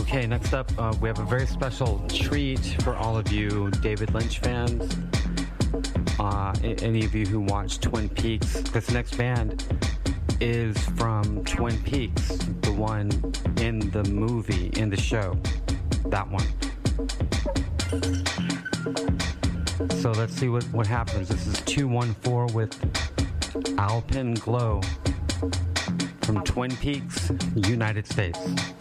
Okay, next up, we have a very special treat for all of you David Lynch fans. Any of you who watch Twin Peaks. This next band is from Twin Peaks, the one in the movie, in the show. That one. So let's see what happens. This is 214 with Alpenglow from Twin Peaks, United States.